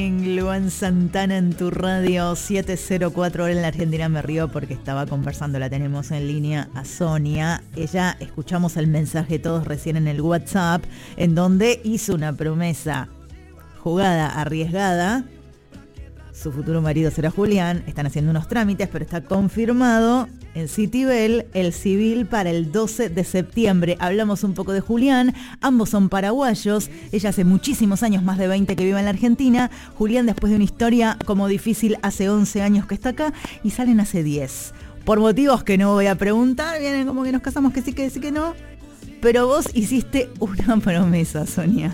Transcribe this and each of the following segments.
Luan Santana en tu radio 704 hora en la Argentina. Me río porque estaba conversando, la tenemos en línea a Sonia. Ella, escuchamos el mensaje todos recién en el WhatsApp, en donde hizo una promesa jugada, arriesgada. Su futuro marido será Julián, están haciendo unos trámites, pero está confirmado en Citibel el civil para el 12 de septiembre. Hablamos un poco de Julián, ambos son paraguayos, ella hace muchísimos años, más de 20 que vive en la Argentina. Julián, después de una historia como difícil, hace 11 años que está acá y salen hace 10. Por motivos que no voy a preguntar, vienen como que nos casamos, que sí, que no. Pero vos hiciste una promesa, Sonia.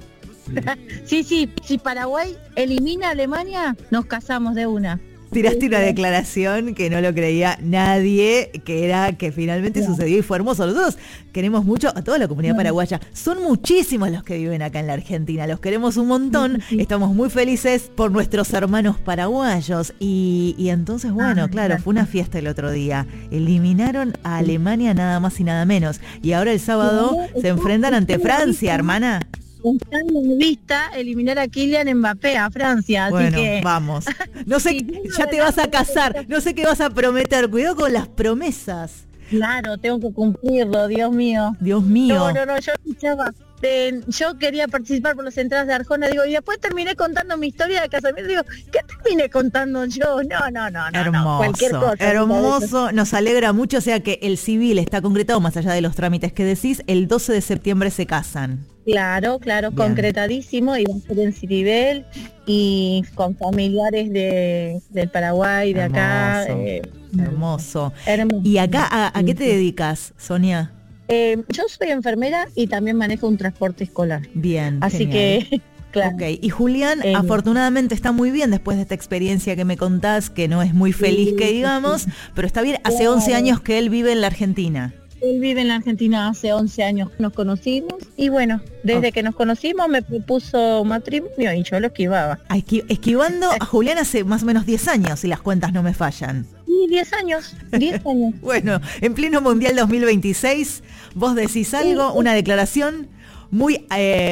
Sí, si Paraguay elimina a Alemania, nos casamos de una. Tiraste una declaración que no lo creía nadie, que finalmente sucedió y fue hermoso. Nosotros queremos mucho a toda la comunidad paraguaya. Son muchísimos los que viven acá en la Argentina, los queremos un montón. Estamos muy felices por nuestros hermanos paraguayos. Y entonces, bueno, claro, fue una fiesta el otro día. Eliminaron a Alemania nada más y nada menos. Y ahora el sábado se enfrentan ante Francia, hermana. Está en vista eliminar a Kylian Mbappé a Francia, así bueno, que vamos. No sé, ya te vas a casar, no sé qué vas a prometer. Cuidado con las promesas. Claro, tengo que cumplirlo, Dios mío. Dios mío. No, yo escuchaba. Yo quería participar por las entradas de Arjona, digo, y después terminé contando mi historia de casamiento, digo, ¿qué terminé contando yo? No, hermoso, cualquier cosa. Hermoso, nos alegra mucho, o sea que el civil está concretado, más allá de los trámites que decís, el 12 de septiembre se casan. Claro, bien. Concretadísimo, y va a ser en Citibel y con familiares del Paraguay, de acá. Hermoso. ¿Y acá a qué te dedicas, Sonia? Yo soy enfermera y también manejo un transporte escolar. Bien, así genial. Que, claro. Okay. Y Julián, afortunadamente está muy bien después de esta experiencia que me contás, que no es muy feliz que digamos, pero está bien, hace 11 años que él vive en la Argentina. Él vive en la Argentina hace 11 años, nos conocimos y bueno, desde que nos conocimos me propuso matrimonio y yo lo esquivaba. Esquivando a Julián hace más o menos 10 años, si las cuentas no me fallan. Sí, 10 años. Bueno, en pleno Mundial 2026, vos decís algo, una declaración muy,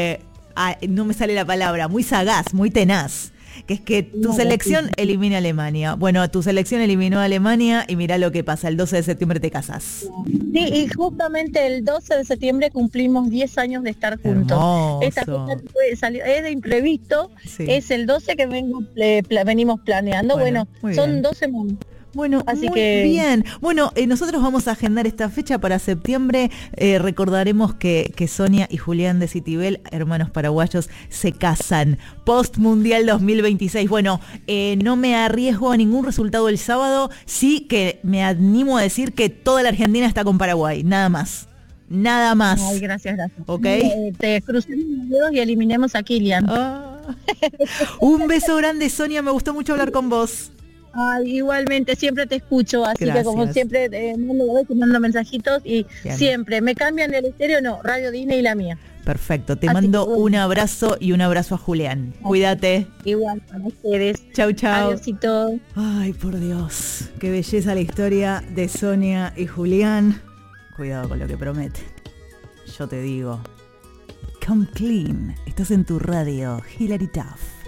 no me sale la palabra, muy sagaz, muy tenaz. Que es que tu selección elimina a Alemania. Bueno, tu selección eliminó a Alemania y mirá lo que pasa, el 12 de septiembre te casás. Sí, y justamente el 12 de septiembre cumplimos 10 años de estar juntos. Hermoso. Esta fecha es de imprevisto, es el 12 que venimos planeando. Bueno, son 2 semanas. Bueno, así muy bien. Bueno, nosotros vamos a agendar esta fecha para septiembre. Recordaremos que Sonia y Julián de Citibel, hermanos paraguayos, se casan post Mundial 2026. Bueno, no me arriesgo a ningún resultado el sábado. Sí que me animo a decir que toda la Argentina está con Paraguay. Nada más. Nada más. Ay, gracias. ¿Ok? Te crucemos los dedos y eliminemos a Kylian. Un beso grande, Sonia. Me gustó mucho hablar con vos. Ay, igualmente, siempre te escucho, así que como siempre mando mensajitos y bien. Siempre me cambian el estéreo, no, Radio Disney y la mía. Perfecto, te mando un abrazo y un abrazo a Julián. Cuídate. Igual para ustedes. Chau. Adiósito. Ay, por Dios, qué belleza la historia de Sonia y Julián. Cuidado con lo que prometen. Yo te digo, come clean, estás en tu radio, Hilary Duff.